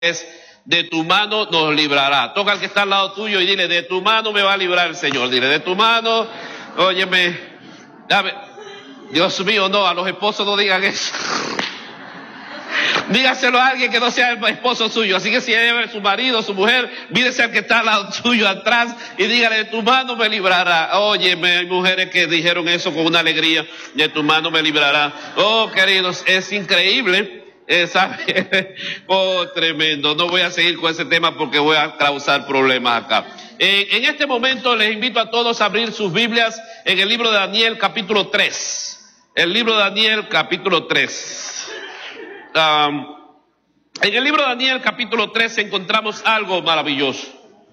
de tu mano nos librará. Toca al que está al lado tuyo y dile, de tu mano me va a librar el Señor. Dile, de tu mano, óyeme, dame. Dios mío, no, a los esposos no digan eso. Dígaselo a alguien que no sea el esposo suyo. Así que si es su marido, su mujer, mírese al que está al lado suyo atrás y dígale, de tu mano me librará. Óyeme, hay mujeres que dijeron eso con una alegría, de tu mano me librará. Oh, queridos, es increíble. ¿Sabe? Oh, tremendo. No voy a seguir con ese tema porque voy a causar problemas acá. En este momento les invito a todos a abrir sus Biblias en el libro de Daniel capítulo 3. El libro de Daniel capítulo 3. En el libro de Daniel capítulo 3 encontramos algo maravilloso.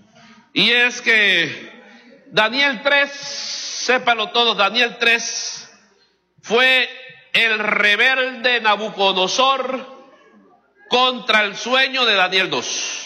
Y es que Daniel 3, sépanlo todos, Daniel 3 fue el rebelde Nabucodonosor contra el sueño de Daniel 2.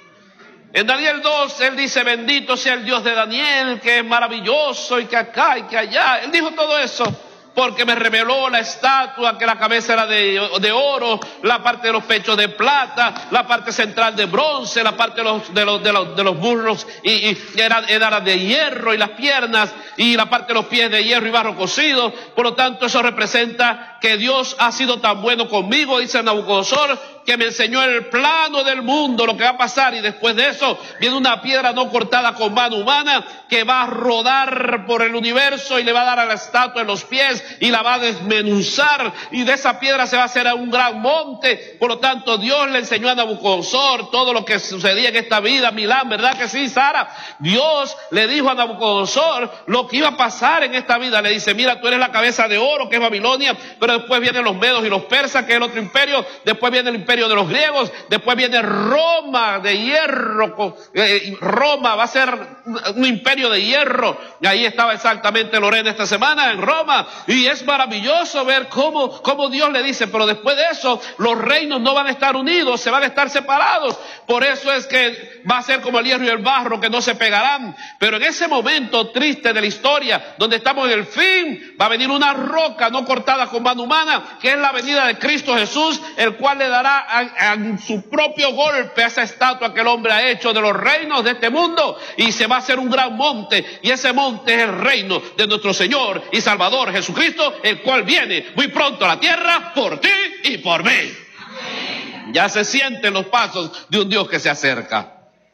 En Daniel 2 él dice, bendito sea el Dios de Daniel, que es maravilloso y que acá y que allá. Él dijo todo eso porque me reveló la estatua, que la cabeza era de oro, la parte de los pechos de plata, la parte central de bronce, la parte de los burros y era de hierro, y las piernas y la parte de los pies de hierro y barro cocido. Por lo tanto, eso representa que Dios ha sido tan bueno conmigo, dice Nabucodonosor, que me enseñó el plano del mundo, lo que va a pasar, y después de eso viene una piedra no cortada con mano humana que va a rodar por el universo y le va a dar a la estatua en los pies y la va a desmenuzar, y de esa piedra se va a hacer un gran monte. Por lo tanto, Dios le enseñó a Nabucodonosor todo lo que sucedía en esta vida. Milán, ¿verdad que sí, Sara? Dios le dijo a Nabucodonosor lo que iba a pasar en esta vida. Le dice, mira, tú eres la cabeza de oro, que es Babilonia, pero después vienen los medos y los persas, que es el otro imperio, después viene el imperio de los griegos, después viene Roma de hierro. Roma va a ser un imperio de hierro, y ahí estaba exactamente Lorena esta semana en Roma, y es maravilloso ver cómo Dios le dice, pero después de eso los reinos no van a estar unidos, se van a estar separados. Por eso es que va a ser como el hierro y el barro, que no se pegarán. Pero en ese momento triste de la historia, donde estamos en el fin, va a venir una roca no cortada con mano humana, que es la venida de Cristo Jesús, el cual le dará a su propio golpe a esa estatua que el hombre ha hecho de los reinos de este mundo, y se va a hacer un gran monte, y ese monte es el reino de nuestro Señor y Salvador Jesucristo, el cual viene muy pronto a la tierra por ti y por mí. Amén. Ya se sienten los pasos de un Dios que se acerca.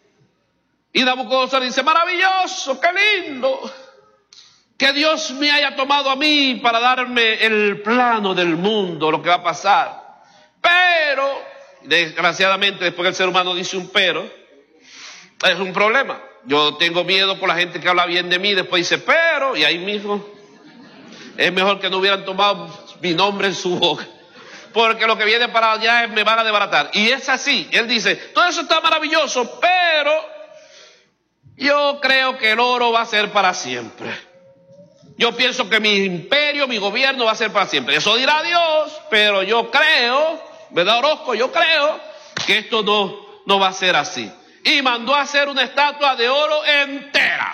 Y Nabucodonosor dice, maravilloso, qué lindo que Dios me haya tomado a mí para darme el plano del mundo, lo que va a pasar. Pero, desgraciadamente, después que el ser humano dice un pero, es un problema. Yo tengo miedo por la gente que habla bien de mí, después dice pero, y ahí mismo es mejor que no hubieran tomado mi nombre en su boca, porque lo que viene para allá me van a desbaratar. Y es así, él dice, todo eso está maravilloso, pero yo creo que el oro va a ser para siempre. Yo pienso que mi imperio, mi gobierno va a ser para siempre. Eso dirá Dios, pero yo creo, ¿verdad, Orozco? Yo creo que esto no va a ser así. Y mandó a hacer una estatua de oro entera.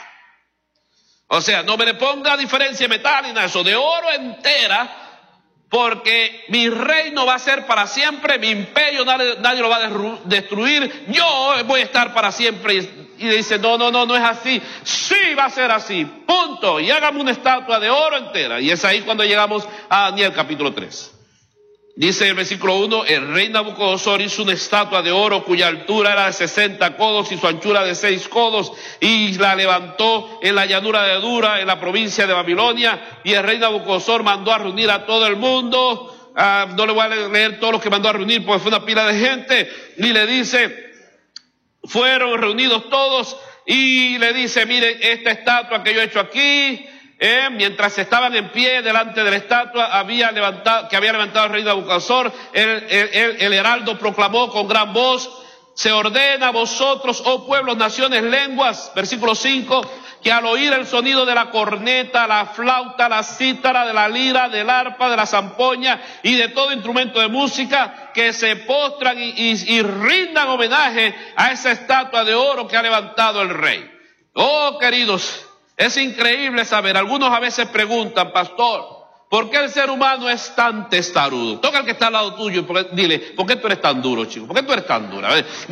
O sea, no me le ponga diferencia de metal ni nada de eso, de oro entera, porque mi reino va a ser para siempre, mi imperio nadie lo va a destruir, yo voy a estar para siempre. Y dice, no es así. Sí va a ser así, punto. Y hágame una estatua de oro entera. Y es ahí cuando llegamos a Daniel capítulo 3. Dice el versículo 1, el rey Nabucodonosor hizo una estatua de oro cuya altura era de 60 codos y su anchura de 6 codos, y la levantó en la llanura de Dura, en la provincia de Babilonia. Y el rey Nabucodonosor mandó a reunir a todo el mundo. No le voy a leer todos los que mandó a reunir porque fue una pila de gente. Y le dice, fueron reunidos todos y le dice, miren, esta estatua que yo he hecho aquí, mientras estaban en pie delante de la estatua que había levantado el rey Nabucodonosor, el heraldo proclamó con gran voz, se ordena a vosotros, oh pueblos, naciones, lenguas, versículo 5, que al oír el sonido de la corneta, la flauta, la cítara, de la lira, del arpa, de la zampoña y de todo instrumento de música, que se postran y rindan homenaje a esa estatua de oro que ha levantado el rey. Oh, queridos, es increíble saber. Algunos a veces preguntan, pastor, ¿Por qué el ser humano es tan testarudo? Toca al que está al lado tuyo y dile, ¿por qué tú eres tan duro, chico? ¿Por qué tú eres tan dura?